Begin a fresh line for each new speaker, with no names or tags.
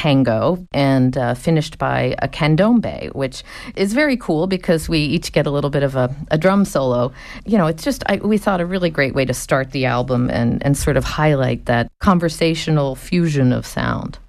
tango and finished by a candombe, which is very cool because we each get a little bit of a drum solo. It's just, we thought a really great way to start the album and sort of highlight that conversational fusion of sound.